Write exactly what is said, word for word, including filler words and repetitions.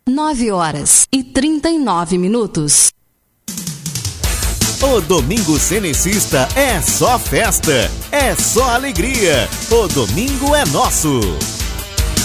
nove horas e trinta e nove minutos. O Domingo Cenecista é só festa, é só alegria. O domingo é nosso.